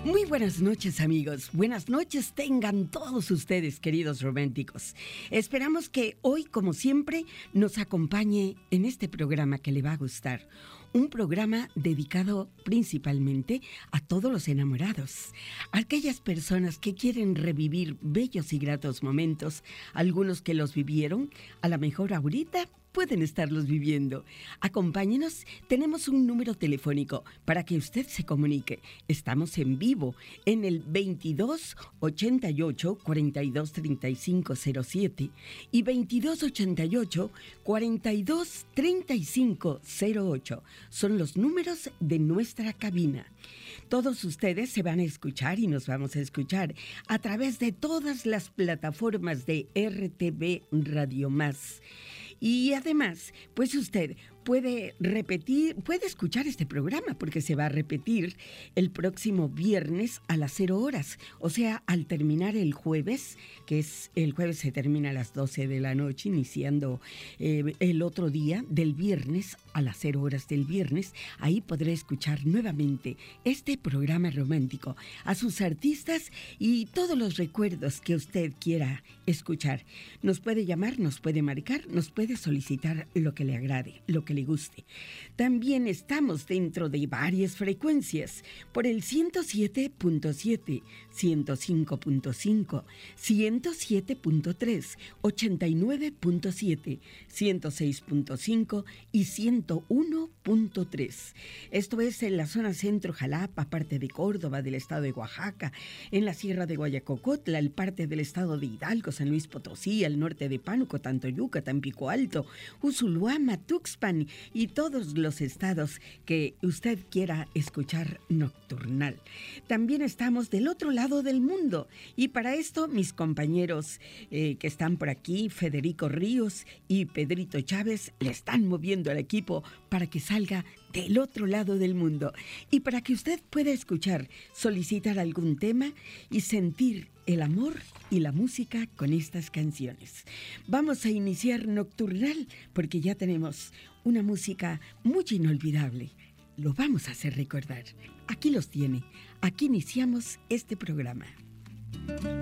Muy buenas noches, amigos. Buenas noches tengan todos ustedes, queridos románticos. Esperamos que hoy, como siempre, nos acompañe en este programa que le va a gustar. Un programa dedicado principalmente a todos los enamorados, a aquellas personas que quieren revivir bellos y gratos momentos, algunos que los vivieron, a lo mejor ahorita pueden estarlos viviendo. Acompáñenos, tenemos un número telefónico para que usted se comunique. Estamos en vivo en el 22 88 42 35 07 y 22 88 42 35 08. Son los números de nuestra cabina. Todos ustedes se van a escuchar y nos vamos a escuchar a través de todas las plataformas de RTV Radio Más. Y además, pues usted puede escuchar este programa porque se va a repetir el próximo viernes a las 0 horas. O sea, al terminar el jueves, el jueves se termina a las 12 de la noche, iniciando el otro día del viernes a las 0 horas del viernes. Ahí podrá escuchar nuevamente este programa romántico, a sus artistas y todos los recuerdos que usted quiera escuchar. Nos puede llamar, nos puede marcar, nos puede solicitar lo que le agrade, lo que le guste. También estamos dentro de varias frecuencias por el 107.7, 105.5, 107.3, 89.7, 106.5 y 101.3. Esto es en la zona centro Jalapa, parte de Córdoba, del estado de Oaxaca, en la sierra de Guayacocotla, el parte del estado de Hidalgo, San Luis Potosí, al norte de Pánuco, Tantoyuca, Tampico Alto, Usulhuama, Tuxpan y todos los estados que usted quiera escuchar Nocturnal. También estamos del otro lado del mundo y para esto mis compañeros que están por aquí, Federico Ríos y Pedrito Chávez, le están moviendo al equipo para que salga del otro lado del mundo y para que usted pueda escuchar, solicitar algún tema y sentir el amor y la música con estas canciones. Vamos a iniciar Nocturnal porque ya tenemos una música muy inolvidable. Lo vamos a hacer recordar. Aquí los tiene. Aquí iniciamos este programa.